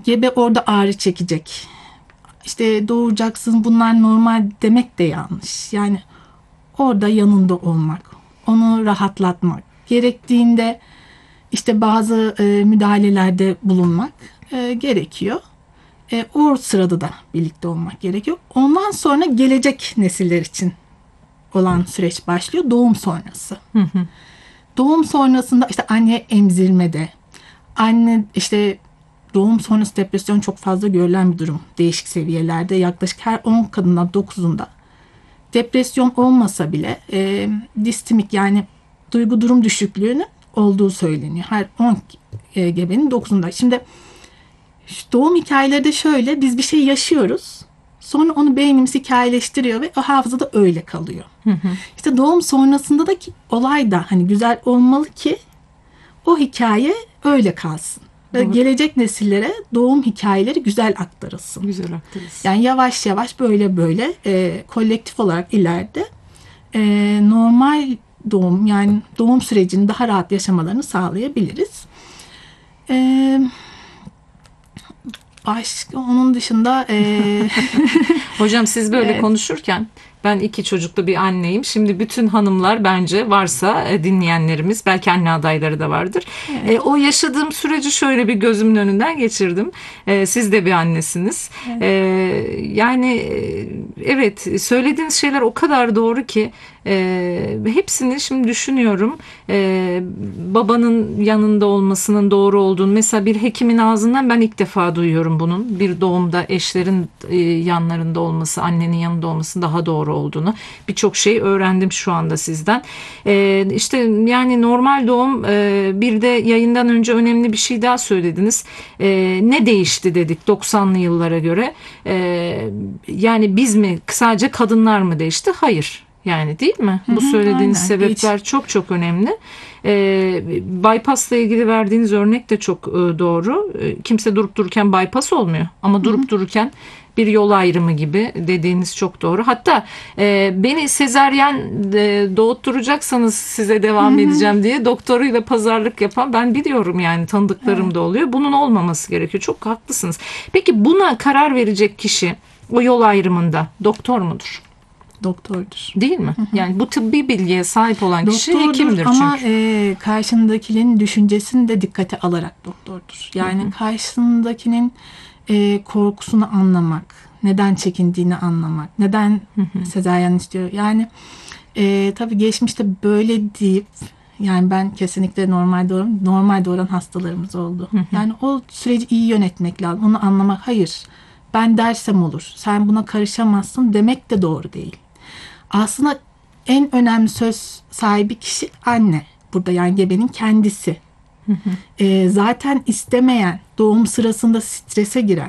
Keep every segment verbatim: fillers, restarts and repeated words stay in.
gebe orada ağrı çekecek. İşte doğuracaksın, bunlar normal demek de yanlış. Yani orada yanında olmak, onu rahatlatmak, gerektiğinde işte bazı e, müdahalelerde bulunmak e, gerekiyor. E, o sırada da birlikte olmak gerekiyor. Ondan sonra gelecek nesiller için olan süreç başlıyor. Doğum sonrası. Hı hı. Doğum sonrasında işte anne emzirmede, anne işte doğum sonrası depresyon çok fazla görülen bir durum. Değişik seviyelerde yaklaşık her on kadından dokuzunda depresyon olmasa bile e, distimik yani duygu durum düşüklüğünün olduğu söyleniyor. Her on e, gebenin dokuzunda. Şimdi doğum hikayeleri de şöyle, biz bir şey yaşıyoruz. Sonra onu beynimiz hikayeleştiriyor ve o hafızada öyle kalıyor. Hı hı. İşte doğum sonrasında da ki, olay da hani güzel olmalı ki o hikaye öyle kalsın. Ve Doğru. gelecek nesillere doğum hikayeleri güzel aktarılsın. Güzel aktarılsın. Yani yavaş yavaş böyle böyle e, kolektif olarak ileride e, normal doğum yani doğum sürecini daha rahat yaşamalarını sağlayabiliriz. E, başka onun dışında e, Hocam siz böyle Evet. konuşurken ben iki çocuklu bir anneyim. Şimdi bütün hanımlar bence varsa e, dinleyenlerimiz, belki anne adayları da vardır. Evet. E, o yaşadığım süreci şöyle bir gözümün önünden geçirdim. E, siz de bir annesiniz. Evet. E, yani e, evet, söylediğiniz şeyler o kadar doğru ki e, hepsini şimdi düşünüyorum. E, babanın yanında olmasının doğru olduğunu mesela bir hekimin ağzından ben ilk defa duyuyorum bunun. Bir doğumda eşlerin e, yanlarında olması, annenin yanında olması daha doğru olduğunu. Birçok şey öğrendim şu anda sizden. Ee, işte yani normal doğum e, bir de yayından önce önemli bir şey daha söylediniz. Ee, ne değişti dedik doksanlı yıllara göre. Ee, yani biz mi sadece kadınlar mı değişti? Hayır. Yani değil mi? Hı hı, Bu söylediğiniz aynen. sebepler Hiç. çok çok önemli. Ee, bypass'la ilgili verdiğiniz örnek de çok e, doğru. E, kimse durup dururken bypass olmuyor. Ama durup Hı hı. dururken bir yol ayrımı gibi dediğiniz çok doğru. Hatta e, beni sezaryen e, doğutturacaksanız size devam Hı hı. edeceğim diye doktoruyla pazarlık yapan ben biliyorum, yani tanıdıklarım Evet. da oluyor. Bunun olmaması gerekiyor. Çok haklısınız. Peki buna karar verecek kişi o yol ayrımında doktor mudur? Doktordur. Değil mi? Yani bu tıbbi bilgiye sahip olan kişi Doktordur hekimdir ama çünkü. e, karşındakinin düşüncesini de dikkate alarak doktordur. Yani Hı hı. karşındakinin e, korkusunu anlamak, neden çekindiğini anlamak, neden Hı hı. sezaryen istiyor. Yani e, tabii geçmişte böyle deyip yani ben kesinlikle normal doğuran, normal doğuran hastalarımız oldu. Hı hı. Yani o süreci iyi yönetmek lazım. Onu anlamak, hayır ben dersem olur, sen buna karışamazsın demek de doğru değil. Aslında en önemli söz sahibi kişi anne. Burada yani gebenin kendisi. Hı hı. E, zaten istemeyen, doğum sırasında strese giren,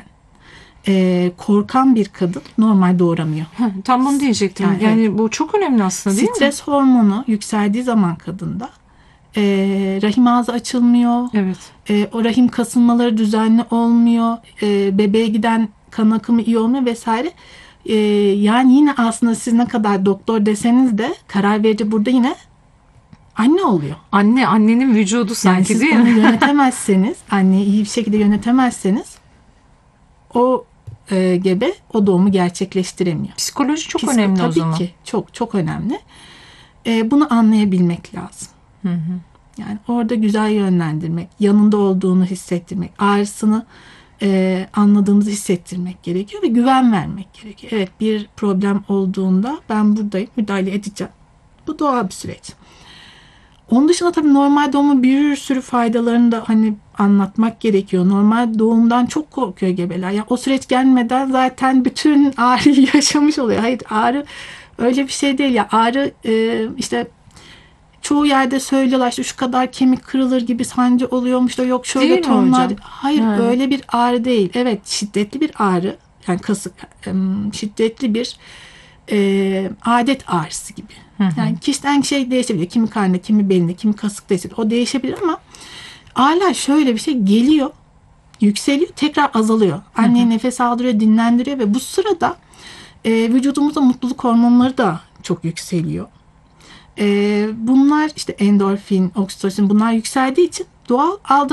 e, korkan bir kadın normal doğuramıyor. Heh, tam bunu diyecektim. Yani, Yani, bu çok önemli aslında, değil mi? Stres hormonu yükseldiği zaman kadında e, rahim ağzı açılmıyor. Evet. E, o rahim kasılmaları düzenli olmuyor. E, bebeğe giden kan akımı iyi olmuyor vesaire. E, yani yine aslında siz ne kadar doktor deseniz de karar verici burada yine anne oluyor. Anne, annenin vücudu Yani sanki, siz değil onu mi? yönetemezseniz, anneyi iyi bir şekilde yönetemezseniz o e, gebe o doğumu gerçekleştiremiyor. Psikoloji çok Psiko- önemli tabii o zaman. ki çok çok önemli. E, bunu anlayabilmek lazım. Hı hı. Yani orada güzel yönlendirmek, yanında olduğunu hissettirmek, ağrısını e, anladığımızı hissettirmek gerekiyor ve güven vermek gerekiyor. Evet, bir problem olduğunda ben buradayım, müdahale edeceğim. Bu doğal bir süreç. Onun dışında tabii normal doğumun bir sürü faydalarını da hani anlatmak gerekiyor. Normal doğumdan çok korkuyor gebeler. Yani o süreç gelmeden zaten bütün ağrıyı yaşamış oluyor. Hayır, ağrı öyle bir şey değil ya. Ağrı e, işte çoğu yerde söylüyorlar işte şu kadar kemik kırılır gibi sancı oluyormuş da yok şöyle Değil mi tonlar. hocam? Hayır, Yani. öyle bir ağrı değil. Evet, şiddetli bir ağrı. Yani kasık em, şiddetli bir e, adet ağrısı gibi. Hı hı. Yani kişiden kişiye değişebilir. Kimi karnında, kimi belinde, kimi kasıkta hissediyor. O değişebilir ama ağrılar şöyle bir şey, geliyor, yükseliyor, tekrar azalıyor. Anneyi Hı hı. nefes aldırıyor, dinlendiriyor ve bu sırada e, vücudumuzda mutluluk hormonları da çok yükseliyor. E, bunlar işte endorfin, oksitosin bunlar yükseldiği için doğal aldırma